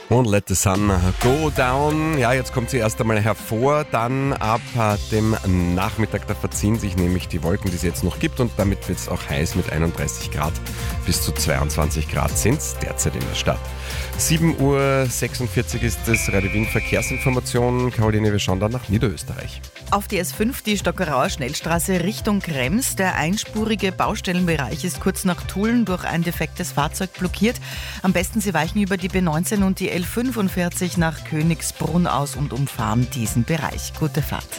Und Let the Sun Go Down. Ja, jetzt kommt sie erst einmal hervor. Dann ab dem Nachmittag, da verziehen sich nämlich die Wolken, die es jetzt noch gibt. Und damit wird es auch heiß mit 31 Grad. Bis zu 22 Grad sind es derzeit in der Stadt. 7:46 Uhr ist das Radio Wien Verkehrsinformation. Caroline, wir schauen dann nach Niederösterreich. Auf die S5, die Stockerauer Schnellstraße Richtung Krems. Der einspurige Baustellenbereich ist kurz nach Tulln durch ein defektes Fahrzeug blockiert. Am besten Sie weichen über die B19 und die L45 nach Königsbrunn aus und umfahren diesen Bereich. Gute Fahrt.